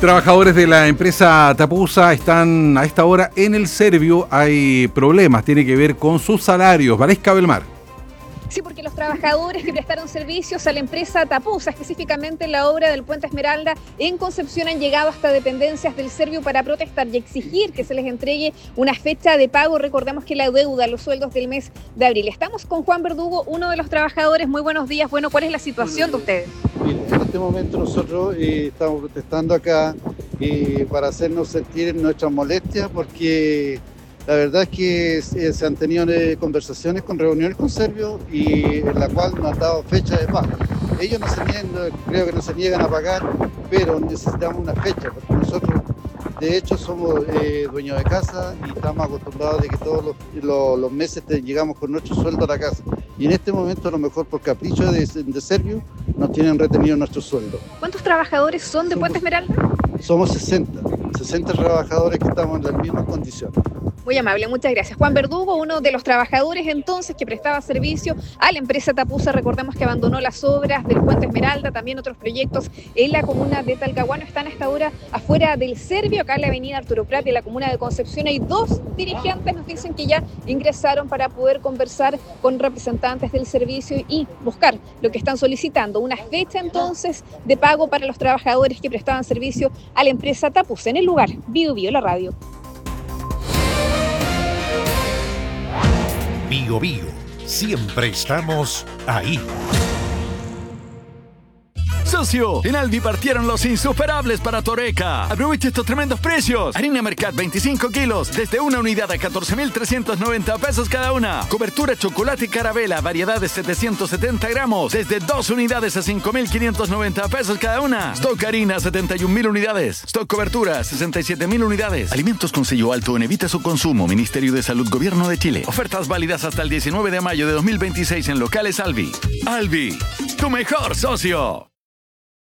Trabajadores de la empresa Tapusa están a esta hora en el Servio. Hay problemas, tiene que ver con sus salarios. Valesca Belmar. Sí, porque los trabajadores que prestaron servicios a la empresa Tapusa, específicamente en la obra del Puente Esmeralda en Concepción, han llegado hasta dependencias del Servio para protestar y exigir que se les entregue una fecha de pago. Recordemos que la deuda, los sueldos del mes de abril. Estamos con Juan Verdugo, uno de los trabajadores. Muy buenos días. Bueno, ¿cuál es la situación de ustedes? Mire, en este momento nosotros estamos protestando acá para hacernos sentir nuestra molestia, porque la verdad es que se han tenido conversaciones con reuniones con Servio y en la cual nos han dado fecha de pago. Ellos no se niegan, creo que no se niegan a pagar, pero necesitamos una fecha, porque nosotros de hecho somos dueños de casa y estamos acostumbrados de que todos los meses llegamos con nuestro sueldo a la casa. Y en este momento, a lo mejor por capricho de Servio, nos tienen retenido nuestro sueldo. ¿Cuántos trabajadores son de Puente Esmeralda? Somos 60 trabajadores que estamos en las mismas condiciones. Muy amable, muchas gracias. Juan Verdugo, uno de los trabajadores entonces que prestaba servicio a la empresa Tapusa. Recordemos que abandonó las obras del Puente Esmeralda, también otros proyectos en la comuna de Talcahuano. Están hasta ahora afuera del Servio, acá en la avenida Arturo Prat, en la comuna de Concepción. Hay dos dirigentes, nos dicen que ya ingresaron para poder conversar con representantes del servicio y buscar lo que están solicitando, una fecha entonces de pago para los trabajadores que prestaban servicio a la empresa Tapusa. En el lugar, Bio Bio, la radio. Bio Bio, siempre estamos ahí. Socio, en Alvi partieron los insuperables para Toreca. Aprovecha estos tremendos precios. Harina Mercat 25 kilos, desde una unidad a 14.390 pesos cada una. Cobertura chocolate Carabela, variedad de 770 gramos, desde 2 unidades a 5.590 pesos cada una. Stock harina, 71.000 unidades. Stock cobertura, 67.000 unidades. Alimentos con sello alto en evita su consumo. Ministerio de Salud, Gobierno de Chile. Ofertas válidas hasta el 19 de mayo de 2026 en locales Alvi. Alvi, tu mejor socio.